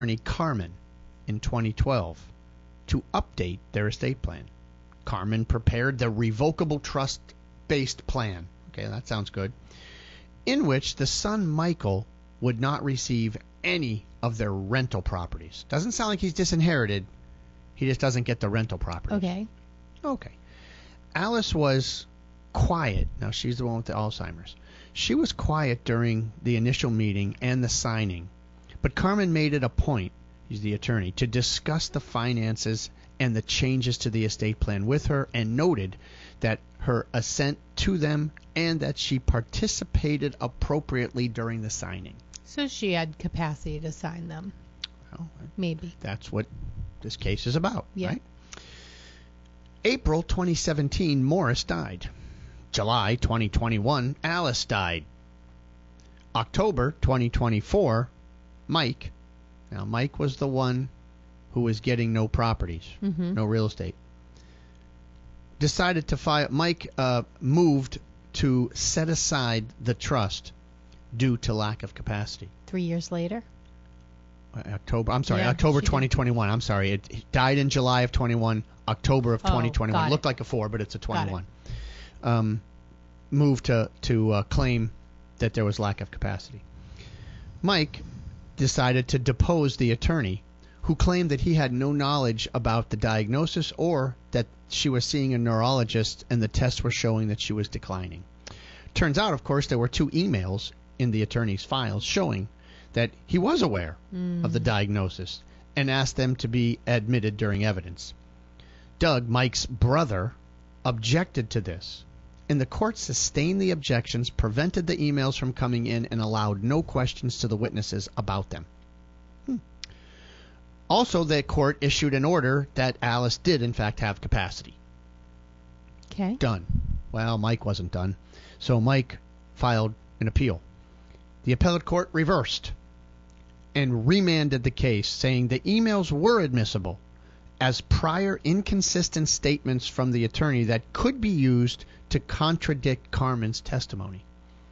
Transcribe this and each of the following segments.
attorney Carmen in 2012 to update their estate plan. Carmen prepared the revocable trust-based plan. Okay, that sounds good. In which the son Michael would not receive any of their rental properties. Doesn't sound like he's disinherited. He just doesn't get the rental properties. Okay. Alice was quiet. Now, she's the one with the Alzheimer's. She was quiet during the initial meeting and the signing. But Carmen made it a point, he's the attorney, to discuss the finances and the changes to the estate plan with her, and noted that her assent to them and that she participated appropriately during the signing. So she had capacity to sign them. Well, maybe. That's what this case is about, yeah. Right? April 2017, Morris died. July 2021, Alice died. October 2024, Mike. Now, Mike was the one who was getting no properties, no real estate. Decided to file. Mike moved to set aside the trust due to lack of capacity. 3 years later? October 2021. Did. I'm sorry. It died in July of 21, October of 2021. Looked like a 4, but it's a 21. Moved to claim that there was lack of capacity. Mike decided to depose the attorney, who claimed that he had no knowledge about the diagnosis or that she was seeing a neurologist and the tests were showing that she was declining. Turns out, of course, there were 2 emails in the attorney's files showing that he was aware of the diagnosis and asked them to be admitted during evidence. Doug, Mike's brother, objected to this, and the court sustained the objections, prevented the emails from coming in, and allowed no questions to the witnesses about them. Also, the court issued an order that Alice did, in fact, have capacity. Okay. Done. Well, Mike wasn't done, so Mike filed an appeal. The appellate court reversed and remanded the case, saying the emails were admissible as prior inconsistent statements from the attorney that could be used to contradict Carmen's testimony.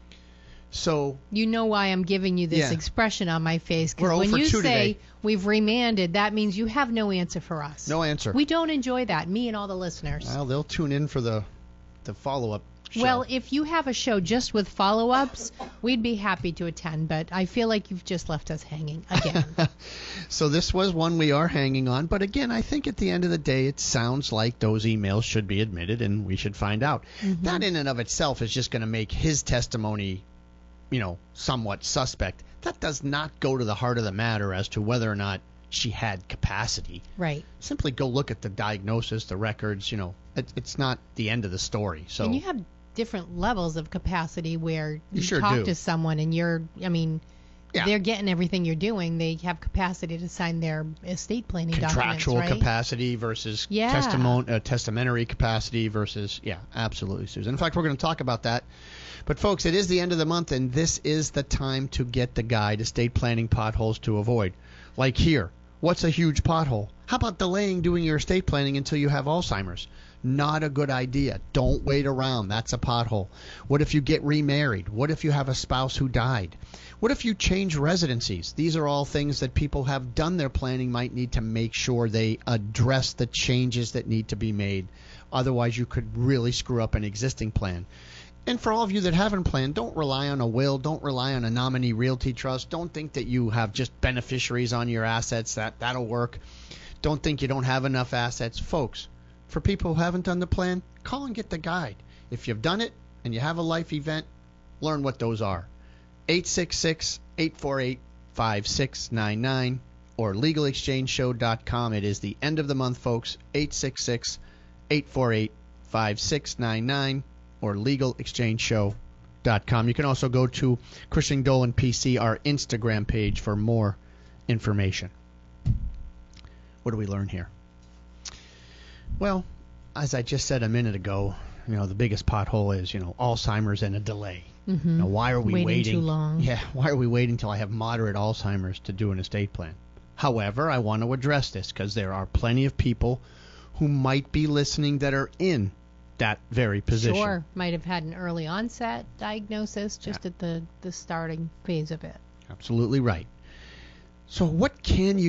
So you know why I'm giving you this expression on my face, because when you say today. We've remanded, that means you have no answer for us. No answer. We don't enjoy that, me and all the listeners. Well, they'll tune in for the follow-up show. Well, if you have a show just with follow-ups, we'd be happy to attend, but I feel like you've just left us hanging again. So this was one we are hanging on, but again, I think at the end of the day, it sounds like those emails should be admitted and we should find out. That in and of itself is just going to make his testimony, somewhat suspect. That does not go to the heart of the matter as to whether or not she had capacity. Right. Simply go look at the diagnosis, the records, it's not the end of the story. So. And you have different levels of capacity where you sure talk do. to someone and they're getting everything you're doing. They have capacity to sign their estate planning contractual documents, right? capacity versus testamentary capacity versus, absolutely, Susan. In fact, we're going to talk about that. But, folks, it is the end of the month, and this is the time to get the guide, estate planning potholes to avoid. Like here, what's a huge pothole? How about delaying doing your estate planning until you have Alzheimer's? Not a good idea. Don't wait around. That's a pothole. What if you get remarried? What if you have a spouse who died? What if you change residencies? These are all things that people have done their planning might need to make sure they address the changes that need to be made. Otherwise, you could really screw up an existing plan. And for all of you that haven't planned, don't rely on a will. Don't rely on a nominee realty trust. Don't think that you have just beneficiaries on your assets. That'll work. Don't think you don't have enough assets. Folks, for people who haven't done the plan, call and get the guide. If you've done it and you have a life event, learn what those are. 866-848-5699 or legalexchangeshow.com. It is the end of the month, folks. 866-848-5699 or legalexchangeshow.com. You can also go to Christian Dolan PC, our Instagram page, for more information. What do we learn here? Well, as I just said a minute ago, the biggest pothole is, Alzheimer's and a delay. Now, why are we waiting too long? Yeah, why are we waiting till I have moderate Alzheimer's to do an estate plan? However, I want to address this because there are plenty of people who might be listening that are in that very position. Sure, might have had an early onset diagnosis just at the starting phase of it. Absolutely right. So what can you